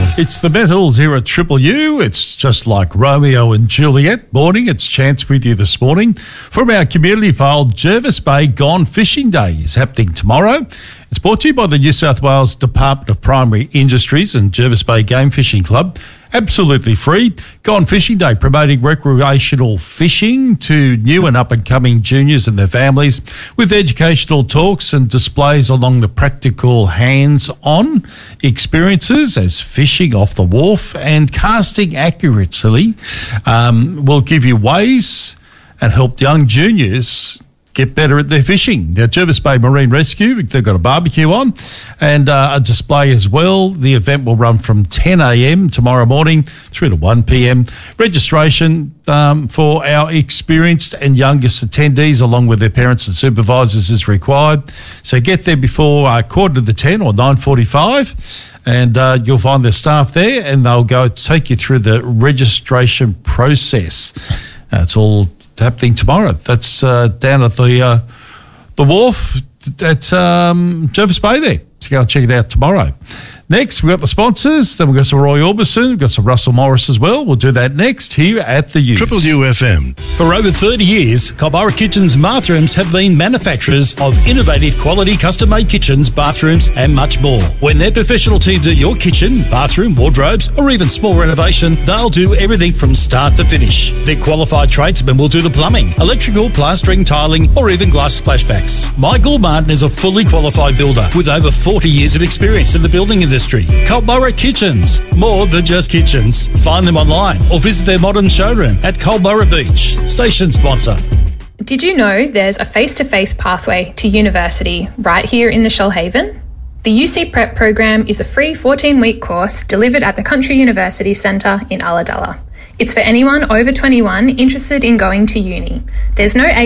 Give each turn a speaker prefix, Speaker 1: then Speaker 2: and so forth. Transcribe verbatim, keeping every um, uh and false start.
Speaker 1: It's the Metals here at Triple U. It's just like Romeo and Juliet. Morning, it's Chance with you this morning. From our community file, Jervis Bay Gone Fishing Day is happening tomorrow. It's brought to you by the New South Wales Department of Primary Industries and Jervis Bay Game Fishing Club. Absolutely free. Gone Fishing Day, promoting recreational fishing to new and up-and-coming juniors and their families with educational talks and displays along the practical hands-on experiences as fishing off the wharf and casting accurately um, will give you ways and help young juniors get better at their fishing. Now, Jervis Bay Marine Rescue, they've got a barbecue on and uh, a display as well. The event will run from ten a.m. tomorrow morning through to one p.m. Registration um, for our experienced and youngest attendees along with their parents and supervisors is required. So get there before uh, quarter to the ten or nine forty-five and uh, you'll find the staff there and they'll go take you through the registration process. Uh, it's all happening tomorrow. That's uh, down at the uh, the wharf at um, Jervis Bay there. So go and check it out tomorrow. Next, we've got the sponsors. Then we've got some Roy Orbison. We've got some Russell Morris as well. We'll do that next here at the U.
Speaker 2: Triple U F M.
Speaker 3: For over thirty years, Culburra Kitchens Bathrooms have been manufacturers of innovative quality custom-made kitchens, bathrooms and much more. When their professional team do your kitchen, bathroom, wardrobes or even small renovation, they'll do everything from start to finish. Their qualified tradesmen will do the plumbing, electrical, plastering, tiling or even glass splashbacks. Michael Martin is a fully qualified builder with over forty years of experience in the building industry. Culburra Kitchens, more than just kitchens. Find them online or visit their modern showroom at Culburra Beach. Station sponsor.
Speaker 4: Did you know there's a face-to-face pathway to university right here in the Shoalhaven? The U C Prep program is a free fourteen-week course delivered at the Country University Centre in Ulladulla. It's for anyone over twenty-one interested in going to uni. There's no